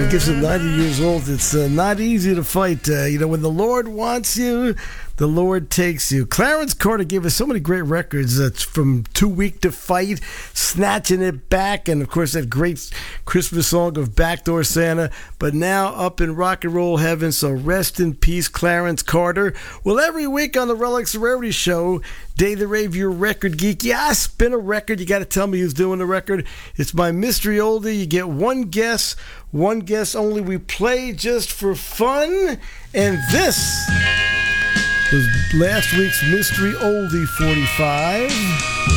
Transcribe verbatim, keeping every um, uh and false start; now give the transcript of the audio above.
Gibson, ninety years old. It's uh, not easy to fight. Uh, you know, when the Lord wants you, the Lord takes you. Clarence Carter gave us so many great records. That's from Too Weak to Fight, Snatching It Back, and of course that great Christmas song of Backdoor Santa. But now up in rock and roll heaven, so rest in peace, Clarence Carter. Well, every week on the Relics Rarity Show, Dave the Rave, your record geek. Yeah, I spin a record. You got to tell me who's doing the record. It's my mystery oldie. You get one guess, one guess only. We play just for fun, and this was last week's Mystery Oldie forty-five.